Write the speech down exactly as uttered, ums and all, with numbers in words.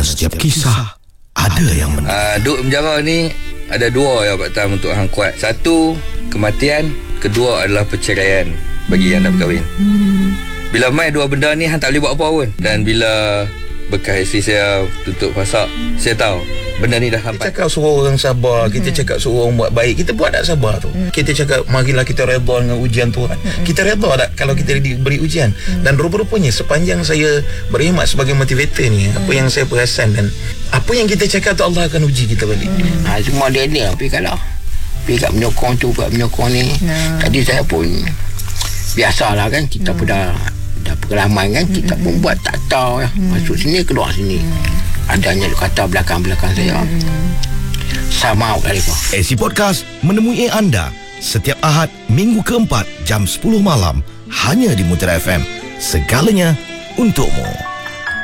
setiap kisah ada yang benar. Uh, duduk penjara ni ada dua yang fakta untuk hang kuat. Satu, kematian. Kedua adalah perceraian bagi yang dah berkahwin. hmm. Bila main dua benda ni, hang tak boleh buat apa pun. Dan bila bekas isteri saya tutup pasak, saya tahu benda ni dah hampa. Kita cakap suruh orang sabar, kita hmm. cakap suruh orang buat baik, kita buat tak sabar tu. hmm. Kita cakap marilah kita redha dengan ujian Tuhan. hmm. Kita redha tak kalau kita diberi ujian. hmm. Dan rupa-rupanya sepanjang saya berkhidmat sebagai motivator ni, hmm. apa yang saya perasan dan apa yang kita cakap tu, Allah akan uji kita balik. hmm. ha, Semua dia ni tapi kalau pergi kat menyokong tu, kat menyokong ni. nah. Tadi saya pun biasalah kan, kita hmm. pun dah dah pengalaman kan, kita pun buat tak tahu ya. hmm. Masuk sini, keluar sini. hmm. Adanya kata belakang-belakang saya. hmm. Sama kali apa. A C Podcast menemui anda setiap Ahad minggu keempat jam sepuluh malam hanya di Mutiara F M. Segalanya untukmu.